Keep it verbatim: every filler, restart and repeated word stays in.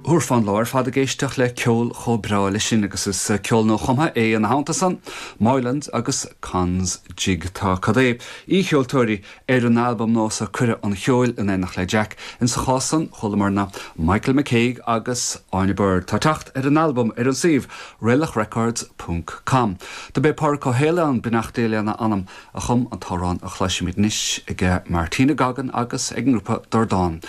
Húr fan láir fad a géisteach le ceol chomráile sin agus is ceol nó chumtha é an háantasan, Moyland agus Cons Jig tá cadé. Í cheoltóirí ar an album nó sa cure an cheol in énach le Jack in sa chásan cholamar Michael McCaig agus Arnie Bird. Tá tacht ar an album ar an sih relach records dot com. Tá bé páir cóhéile an binachtéile anam a chum an tárán a chláisiimiid níis ige Martina Gagan agus ag an grúpa Dordáin.